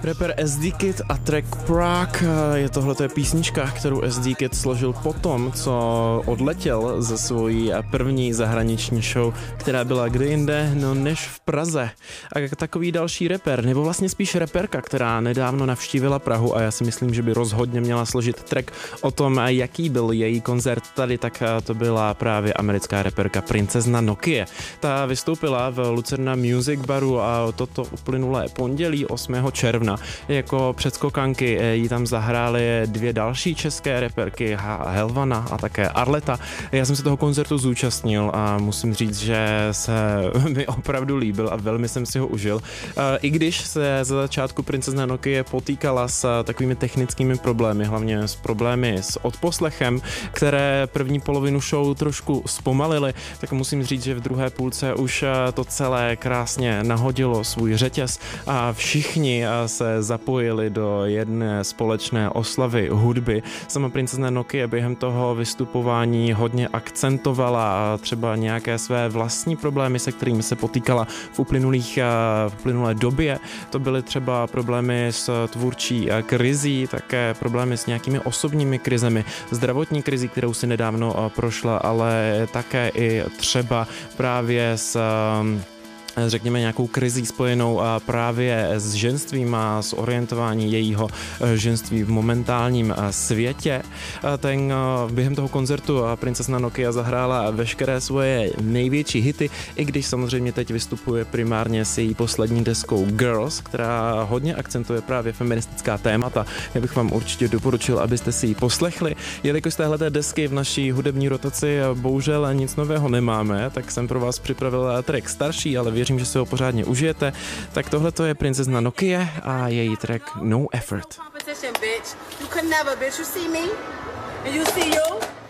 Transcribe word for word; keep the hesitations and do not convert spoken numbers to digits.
Rapper S D Kid a track Prague, je tohleto je písnička, kterou S D Kid složil potom, co odletěl ze svojí první zahraniční show, která byla kde jinde, no než v Praze. A takový další rapper, nebo vlastně spíš rapperka, která nedávno navštívila Prahu a já si myslím, že by rozhodně měla složit track o tom, jaký byl její koncert tady, tak to byla právě americká rapperka Princezna Nokia. Ta vystoupila v Lucerna Music Baru a toto uplynulé pondělí osmého června. Jako předskokanky jí tam zahrály dvě další české rapperky, Helvana a také Arleta. Já jsem se toho koncertu zúčastnil a musím říct, že se mi opravdu líbil a velmi jsem si ho užil. I když se za začátku Princezna Nokia potýkala s takovými technickými problémy, hlavně s problémy s odposlechem, které první polovinu show trošku zpomalily, tak musím říct, že v druhé půlce už to celé krásně nahodilo svůj řetěz a všichni se zapojili do jedné společné oslavy hudby. Sama Princezna Nokia během toho vystupování hodně akcentovala třeba nějaké své vlastní problémy, se kterými se potýkala v uplynulých, v uplynulé době. To byly třeba problémy s tvůrčí krizí, také problémy s nějakými osobními krizemi, zdravotní krizí, kterou si nedávno prošla, ale také i třeba právě s řekněme nějakou krizí spojenou a právě s ženstvím a s orientování jejího ženství v momentálním světě. Ten během toho koncertu Princezna Nokia zahrála veškeré svoje největší hity, i když samozřejmě teď vystupuje primárně s její poslední deskou Girls, která hodně akcentuje právě feministická témata. Já bych vám určitě doporučil, abyste si ji poslechli. Jelikož z téhleté desky v naší hudební rotaci bohužel nic nového nemáme, tak jsem pro vás připravil track starší, ale věřím, že si ho pořádně užijete. Tak tohle to je Princezna Nokia a její track No Effort.